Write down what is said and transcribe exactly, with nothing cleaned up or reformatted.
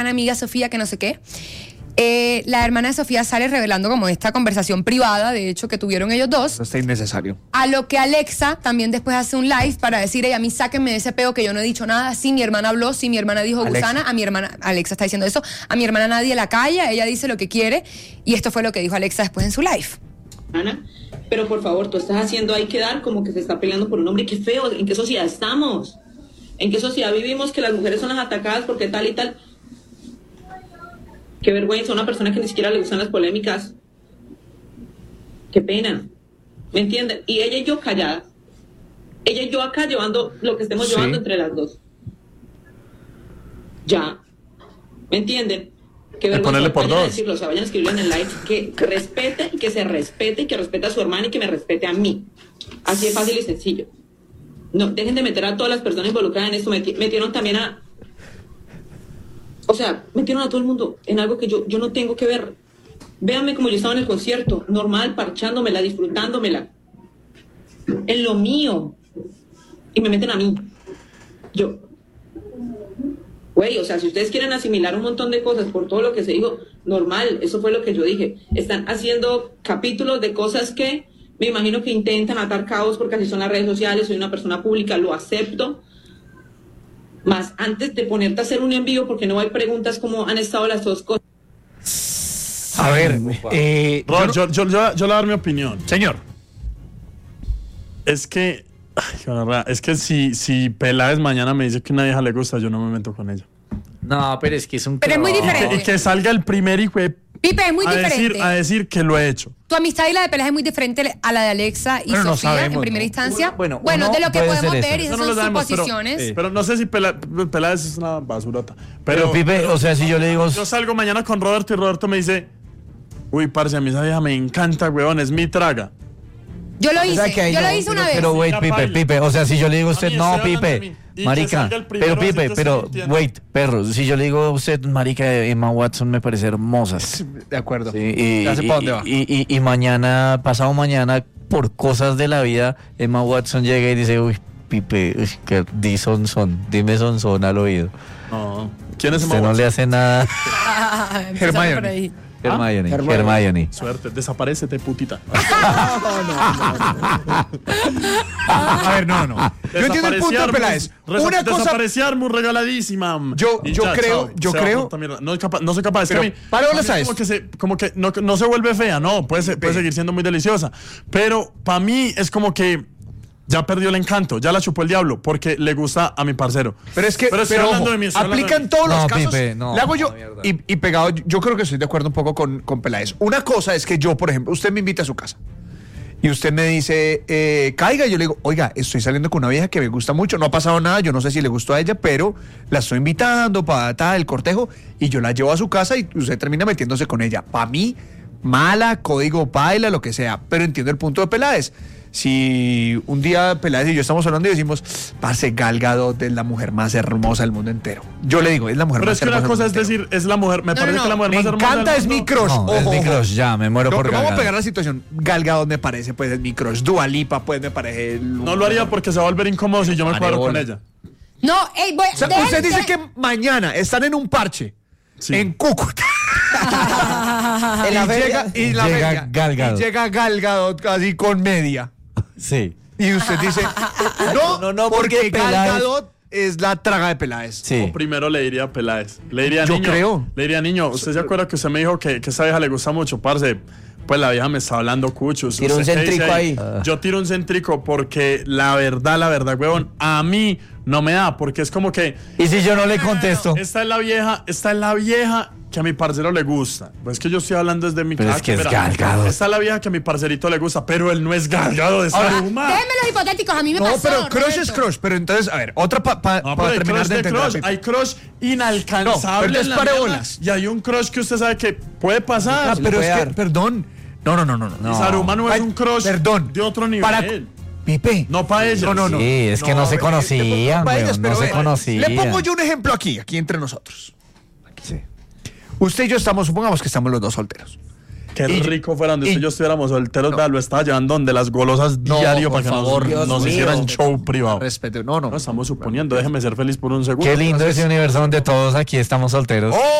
amiga Sofía, que no sé qué. Eh, la hermana de Sofía sale revelando como esta conversación privada, de hecho, que tuvieron ellos dos. Eso está innecesario. A lo que Alexa también después hace un live para decir, ey, a mí sáquenme de ese peo que yo no he dicho nada. Sí, mi hermana habló, sí, mi hermana dijo Alexa. gusana, a mi hermana, Alexa está diciendo eso, a mi hermana nadie la calla, ella dice lo que quiere, y esto fue lo que dijo Alexa después en su live. Ana, pero por favor, tú estás haciendo ahí quedar como que se está peleando por un hombre. Qué feo, ¿en qué sociedad estamos? ¿En qué sociedad vivimos que las mujeres son las atacadas porque tal y tal? Qué vergüenza, una persona que ni siquiera le gustan las polémicas. Qué pena. ¿Me entienden? Y ella y yo calladas. Ella y yo acá llevando lo que estemos Sí. llevando entre las dos. Ya. ¿Me entienden? Qué vergüenza. ponerle por Vayan a dos. decirlo, o sea, vayan a escribirlo en el live. Que respete y que se respete y que respete a su hermana y que me respete a mí. Así es fácil y sencillo. No, dejen de meter a todas las personas involucradas en esto. Meti- metieron también a... O sea, metieron a todo el mundo en algo que yo, yo no tengo que ver. Véanme como yo estaba en el concierto, normal, parchándomela, disfrutándomela. En lo mío. Y me meten a mí. Yo. Güey, o sea, si ustedes quieren asimilar un montón de cosas por todo lo que se dijo, normal, eso fue lo que yo dije. Están haciendo capítulos de cosas que me imagino que intentan atar caos porque así son las redes sociales, soy una persona pública, lo acepto. Más antes de ponerte a hacer un envío, porque no hay preguntas como han estado las dos cosas. A ver, eh, Rod, yo, yo, yo, yo, yo le voy a dar mi opinión. señor. Es que, ay, qué gonorrea, es que si, si Peláez mañana me dice que una vieja le gusta, yo no me meto con ella. No, pero es que es un... Pero es muy clavado. diferente. Y que salga el primer hijo de Pipe, es muy a diferente. decir, a decir que lo he hecho. Tu amistad y la de Peláez es muy diferente a la de Alexa y Pero no Sofía sabemos, en primera ¿no? instancia. Bueno, Bueno, uno de lo que puede podemos ser ver, y eso. esas No lo son sabemos, pero, suposiciones. eh, pero no sé si Pela- Peláez es una basurota. Pero, Pero, Pipe, o sea, si yo le digo... yo salgo mañana con Roberto y Roberto me dice, uy, parce, a mí esa vieja me encanta, weón, es mi traga. Yo lo O sea, hice, que ahí yo no- lo hice una vez. Pero wait, Ya Pipe, baila. Pipe, o sea, si yo le digo a usted, Mami, no, estoy hablando de Pipe, mí. Y que marica, salga el primero pero a decir Pipe, que pero, estoy mintiendo. wait, perro, si yo le digo a usted, marica, Emma Watson me parece hermosa. De acuerdo. Sí, y, Ya sé y- para dónde va. y- y- y mañana, pasado mañana, por cosas de la vida, Emma Watson llega y dice, uy, Pipe, uy, que di son son, dime son son al oído. No. ¿Quién es Usted Emma no le Watson? hace nada. Ah, empezando Hermione. por ahí. Hermione, Hermione. Hermione. Suerte, desaparécete, putita. A ver, no, no. Yo entiendo el punto de Peláez. Resa- Una cosa... Desapareciar muy regaladísima. Yo- Y yo ya, creo- chao, yo se va creo- a puta mierda. No, es capaz- no soy capaz. Es Pero, que a mí- para a mí bolas a es como esto. que, se, como que no, no se vuelve fea, no. Puede, ser- puede seguir siendo muy deliciosa. Pero para mí es como que ya perdió el encanto. Ya la chupó el diablo porque le gusta a mi parcero. Pero es que, Pero estoy pero hablando ojo, de mí, estoy hablando aplican de mí. todos los No, casos. Pipe, no, le hago yo, no, mierda. y, y pegado, yo creo que estoy de acuerdo un poco con, con Peláez. Una cosa es que yo, por ejemplo, usted me invita a su casa y usted me dice, eh, caiga, y yo le digo, oiga, estoy saliendo con una vieja que me gusta mucho, no ha pasado nada, yo no sé si le gustó a ella, pero la estoy invitando para tal, el cortejo, y yo la llevo a su casa y usted termina metiéndose con ella. Para mí, mala, código paila, lo que sea, pero entiendo el punto de Peláez. Si un día Peláez y yo estamos hablando y decimos, parce, Gal Gadot es la mujer más hermosa del mundo entero. Yo le digo, es la mujer Pero más es que hermosa una cosa es del mundo entero. decir, es la mujer. Me No, parece no, que la no. mujer Me más hermosa. encanta, del es mi mundo. crush. No, es Ojo, mi ojo. crush, ya, me muero No, por pero vamos a Gaga. pegar la situación. Gal Gadot me parece, pues es mi crush. Dua Lipa, pues me parece. el- No lo haría porque se va a volver incómodo si yo me cuadro con Areola. ella. No, ey, voy, O sea, dejen- usted dice dejen- que mañana están en un parche Sí. en Cúcuta. En la y feria llega, y la llega feria, Gal Gadot. y llega Gal Gadot así con media. Sí, Y usted dice, no, No, no, porque, porque Gal Peláez- Gadot es la traga de Peláez. sí. O primero le diría a Peláez. Le diría, Yo niño. creo. Le diría, niño, ¿usted se acuerda que usted me dijo que, que esa vieja le gusta mucho, parce? Pues la vieja me está hablando cuchos. Tira un ¿Usted qué dice céntrico ahí. Yo tiro un céntrico porque la verdad, la verdad, huevón, a mí no me da, porque es como que Y si yo no le contesto. esta es la vieja, esta es la vieja que a mi parcero le gusta. Pues es que yo estoy hablando desde mi Pero es casa. que es mira, Gal Gadot. Esta es la vieja que a mi parcerito le gusta, pero él no es Gal Gadot, es Ahora, Saruma. Déjenme los hipotéticos, a mí me No, pasó. pero crush Roberto. es crush. Pero entonces, a ver, otra pa- pa- No, pero para hay terminar crush de de entender. crush, Pipe. hay crush inalcanzable. No, pero en la es para mierda, bolas. Y hay un crush que usted sabe que puede pasar. Ah, pero puede es que, dar. perdón. No, no, no, no. no. No. Saruma no es Ay, un crush perdón. de otro nivel. Para- Pipe. No para ella. No, no, no. Sí, es que no, se le- le conocían, pongo- pa' weón, ellas, no pero se ve, conocían. Le pongo yo un ejemplo aquí, aquí entre nosotros. Sí. Usted y yo estamos, supongamos que estamos los dos solteros. Qué Y- rico fuera donde y- usted y yo estuviéramos solteros, No. vea, lo estaba llevando donde las golosas No, diario por para que favor, nos, Dios nos mío. hicieran show privado. Respeto. No, no. No estamos suponiendo, déjeme ser feliz por un segundo. Qué lindo ese universo donde todos aquí estamos solteros. ¡Oh!